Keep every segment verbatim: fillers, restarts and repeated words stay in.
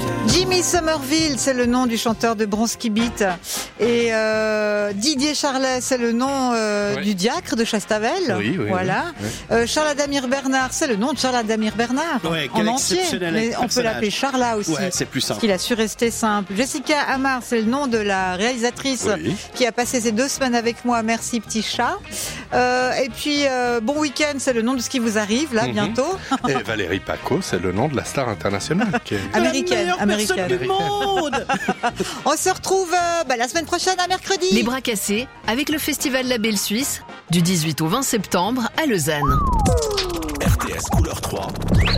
Jimmy Somerville, c'est le nom du chanteur de Bronski Beat. Et euh, Didier Charlet, c'est le nom euh, oui. du diacre de Chastavel. Oui, oui, voilà. Oui, oui. Euh, Charles Adamir Bernard, c'est le nom de Charles Adamir Bernard. Ouais, en entier. Mais on peut l'appeler Charla aussi. Ouais, c'est plus simple. Parce qu'il a su rester simple. Jessica Amar, c'est le nom de la réalisatrice oui. qui a passé ces deux semaines avec moi. Merci petit chat. Euh, et puis euh, Bon Week-end, c'est le nom de ce qui vous arrive là mm-hmm. bientôt. Et Valérie Paco, c'est le nom de la star internationale. Qui est... américaine. La meilleure personne du monde. On se retrouve euh, bah, la semaine prochaine à mercredi. Les bras cassés avec le festival La Belle Suisse du dix-huit au vingt septembre à Lausanne. R T S couleur trois.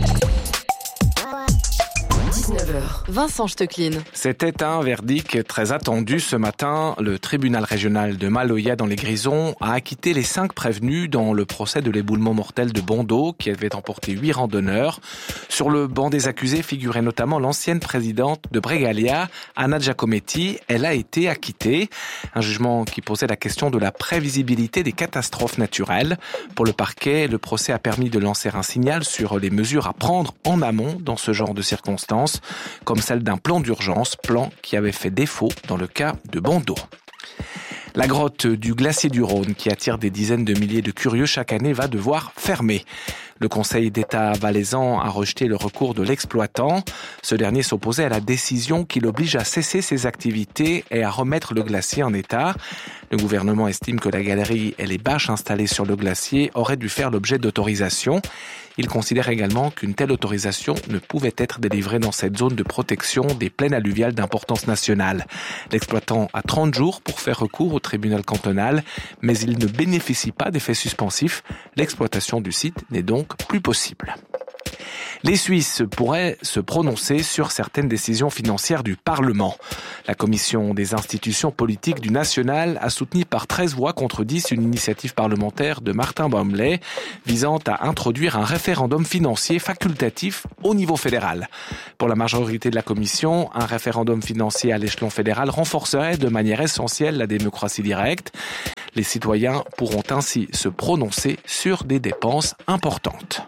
dix-neuf heures. Vincent Stecklin. C'était un verdict très attendu ce matin. Le tribunal régional de Maloya dans les Grisons a acquitté les cinq prévenus dans le procès de l'éboulement mortel de Bondo qui avait emporté huit randonneurs. Sur le banc des accusés figurait notamment l'ancienne présidente de Bregalia, Anna Giacometti. Elle a été acquittée. Un jugement qui posait la question de la prévisibilité des catastrophes naturelles. Pour le parquet, le procès a permis de lancer un signal sur les mesures à prendre en amont dans ce genre de circonstances, comme celle d'un plan d'urgence, plan qui avait fait défaut dans le cas de Bondo. La grotte du glacier du Rhône, qui attire des dizaines de milliers de curieux chaque année, va devoir fermer. Le Conseil d'État valaisan a rejeté le recours de l'exploitant. Ce dernier s'opposait à la décision qui l'oblige à cesser ses activités et à remettre le glacier en état. Le gouvernement estime que la galerie et les bâches installées sur le glacier auraient dû faire l'objet d'autorisation. Il considère également qu'une telle autorisation ne pouvait être délivrée dans cette zone de protection des plaines alluviales d'importance nationale. L'exploitant a trente jours pour faire recours au tribunal cantonal, mais il ne bénéficie pas d'effets suspensifs. L'exploitation du site n'est donc plus possible. Les Suisses pourraient se prononcer sur certaines décisions financières du Parlement. La commission des institutions politiques du National a soutenu par treize voix contre dix une initiative parlementaire de Martin Baumley visant à introduire un référendum financier facultatif au niveau fédéral. Pour la majorité de la commission, un référendum financier à l'échelon fédéral renforcerait de manière essentielle la démocratie directe. Les citoyens pourront ainsi se prononcer sur des dépenses importantes.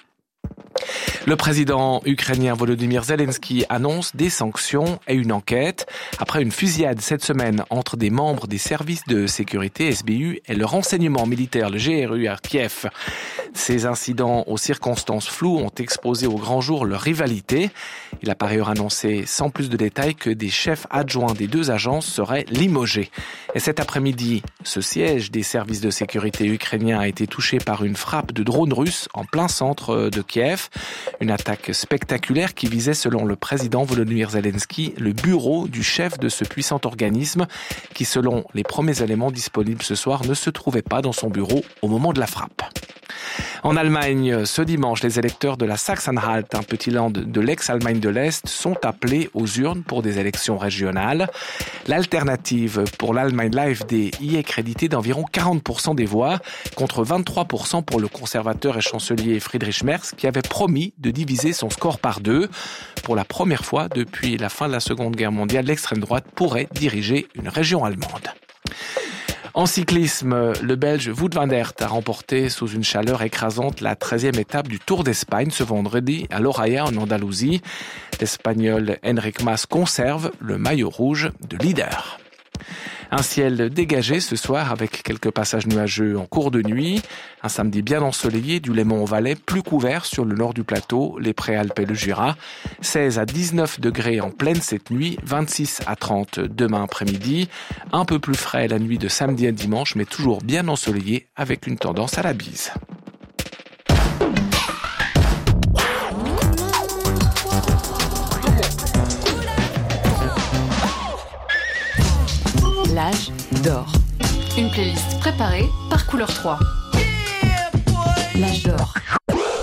Le président ukrainien Volodymyr Zelensky annonce des sanctions et une enquête après une fusillade cette semaine entre des membres des services de sécurité S B U et le renseignement militaire, le G R U à Kiev. Ces incidents aux circonstances floues ont exposé au grand jour leur rivalité. Il a par ailleurs annoncé sans plus de détails que des chefs adjoints des deux agences seraient limogés. Et cet après-midi, ce siège des services de sécurité ukrainiens a été touché par une frappe de drone russe en plein centre de Kiev. Une attaque spectaculaire qui visait, selon le président Volodymyr Zelensky, le bureau du chef de ce puissant organisme qui, selon les premiers éléments disponibles ce soir, ne se trouvait pas dans son bureau au moment de la frappe. En Allemagne, ce dimanche, les électeurs de la Sachsen-Anhalt, un petit land de l'ex-Allemagne de l'Est, sont appelés aux urnes pour des élections régionales. L'alternative pour l'Allemagne, l'A F D, y est créditée d'environ quarante pour cent des voix, contre vingt-trois pour cent pour le conservateur et chancelier Friedrich Merz, qui avait promis de diviser son score par deux. Pour la première fois depuis la fin de la Seconde Guerre mondiale, l'extrême droite pourrait diriger une région allemande. En cyclisme, le Belge Wout van Aert a remporté sous une chaleur écrasante la treizième étape du Tour d'Espagne ce vendredi à Loraia en Andalousie. L'Espagnol Enric Mas conserve le maillot rouge de leader. Un ciel dégagé ce soir avec quelques passages nuageux en cours de nuit. Un samedi bien ensoleillé du Léman au Valais, plus couvert sur le nord du plateau, les Préalpes et le Jura. seize à dix-neuf degrés en pleine cette nuit, vingt-six à trente demain après-midi. Un peu plus frais la nuit de samedi à dimanche, mais toujours bien ensoleillé avec une tendance à la bise. L'âge d'or. Une playlist préparée par Couleur trois. L'âge d'or.